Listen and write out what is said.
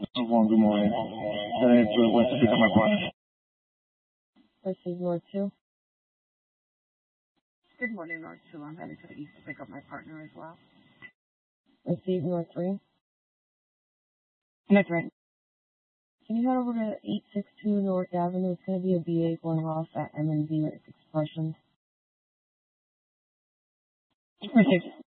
One, good morning. Then it's went to pick up my partner. Receive North 2. Good morning, North 2. I'm heading to the east to pick up my partner as well. Receive North 3. That's right. Can you head over to 862 North Avenue? It's going to be a BA going off at M&D Expressions. Received.